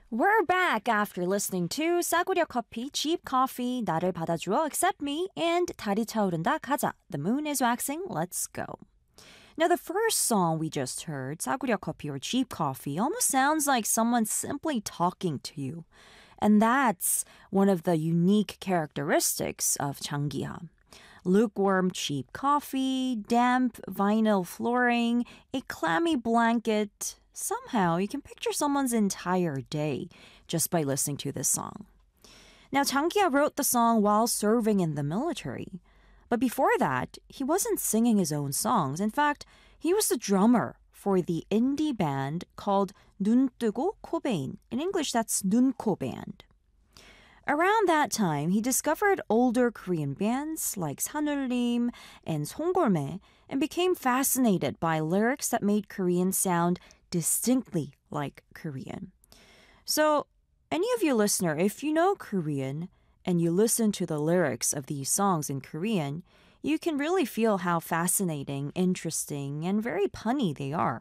We're back after listening to 싸구려 커피, cheap coffee, 나를 받아주어, accept me, and 달이 차오른다, 가자. The moon is waxing, let's go. Now, the first song we just heard, 싸구려 coffee or cheap coffee, almost sounds like someone simply talking to you. And that's one of the unique characteristics of 장기하. Lukewarm cheap coffee, damp vinyl flooring, a clammy blanket. Somehow you can picture someone's entire day just by listening to this song. Now, Changia wrote the song while serving in the military. But before that, he wasn't singing his own songs. In fact, he was the drummer for the indie band called 눈 뜨고 코 베인. In English, that's 눈코 band. Around that time, he discovered older Korean bands like 산울림 and 송골매 and became fascinated by lyrics that made Korean sound distinctly like Korean. So, any of you listener, if you know Korean and you listen to the lyrics of these songs in Korean, you can really feel how fascinating, interesting, and very punny they are.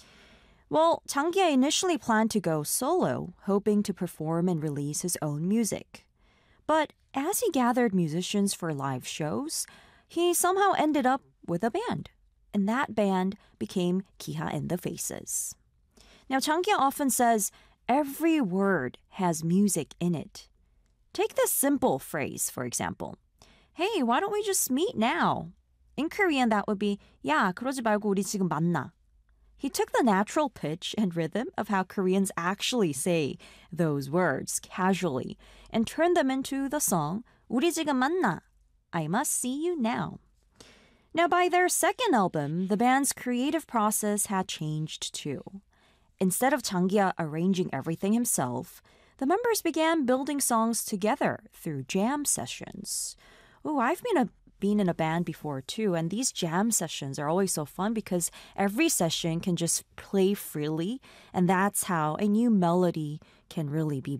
Well, Changia initially planned to go solo, hoping to perform and release his own music. But as he gathered musicians for live shows, he somehow ended up with a band. And that band became Kiha and the Faces. Now, Changia often says, every word has music in it. Take this simple phrase, for example. Hey, why don't we just meet now? In Korean, that would be, 야, 그러지 말고 우리 지금 만나. He took the natural pitch and rhythm of how Koreans actually say those words casually and turned them into the song 우리 지금 만나, I must see you now. Now, by their second album, the band's creative process had changed too. Instead of Changia arranging everything himself, the members began building songs together through jam sessions. Oh, I've been in a band before too, and these jam sessions are always so fun because every session can just play freely, and that's how a new melody can really be